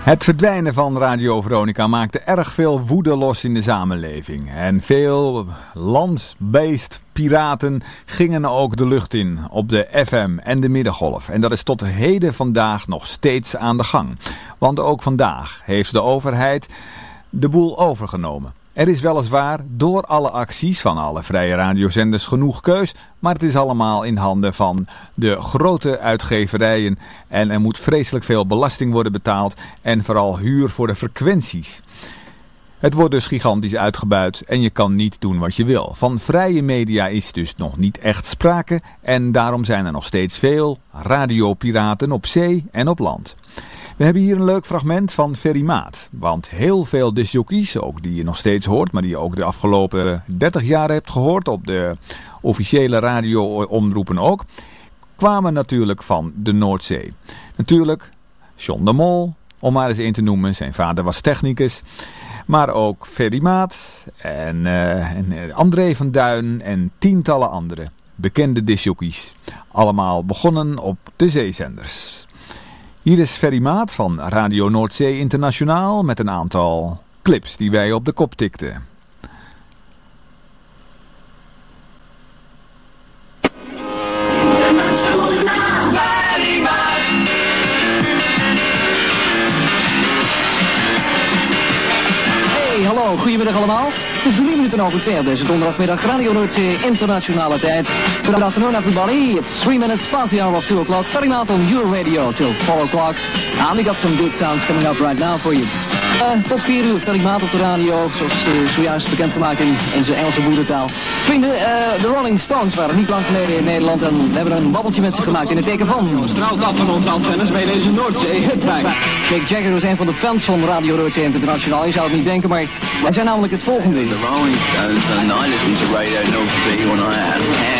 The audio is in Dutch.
Het verdwijnen van Radio Veronica maakte erg veel woede los in de samenleving. En veel land-based piraten gingen ook de lucht in op de FM en de middengolf. En dat is tot heden vandaag nog steeds aan de gang. Want ook vandaag heeft de overheid de boel overgenomen. Er is weliswaar door alle acties van alle vrije radiozenders genoeg keus, maar het is allemaal in handen van de grote uitgeverijen en er moet vreselijk veel belasting worden betaald en vooral huur voor de frequenties. Het wordt dus gigantisch uitgebuit en je kan niet doen wat je wil. Van vrije media is dus nog niet echt sprake en daarom zijn er nog steeds veel radiopiraten op zee en op land. We hebben hier een leuk fragment van Ferry Maat. Want heel veel discjockeys, ook die je nog steeds hoort, maar die je ook de afgelopen 30 jaar hebt gehoord, op de officiële radio-omroepen ook, kwamen natuurlijk van de Noordzee. Natuurlijk John de Mol, om maar eens één te noemen, zijn vader was technicus. Maar ook Ferry Maat en André van Duin en tientallen andere bekende discjockeys. Allemaal begonnen op de zeezenders. Hier is Ferry Maat van Radio Noordzee Internationaal met een aantal clips die wij op de kop tikten. Hey, hallo, goedemiddag allemaal. Het is 3 minuten over 2 op deze donderdagmiddag, Radio Noordzee Internationale tijd. Good afternoon everybody, it's 3 minutes past the hour of 2 o'clock, starting out on your radio till 4 o'clock. And we got some good sounds coming up right now for you. Tot 4 uur, Ferry Maat op de radio, zoals zojuist bekendgemaakt in zijn Engelse moedertaal. Vrienden, de Rolling Stones waren niet lang geleden in Nederland en we hebben een babbeltje met ze gemaakt in het teken van... Straalt af van onze antennes bij deze Noordzee-hittrack. Mick Jagger was een van de fans van Radio Noordzee Internationaal, je zou het niet denken, maar wij zijn namelijk het volgende. The Rolling Stones, and I listen to Radio North Sea when I am